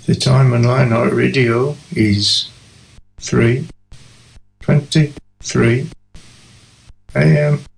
The time on Line Art Radio is 3:23 AM.